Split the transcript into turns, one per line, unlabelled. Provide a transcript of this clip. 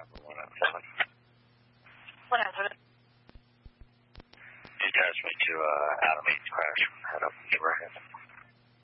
November 107.
107.
You attach me to Adam 8 crash. Head up, Abraham.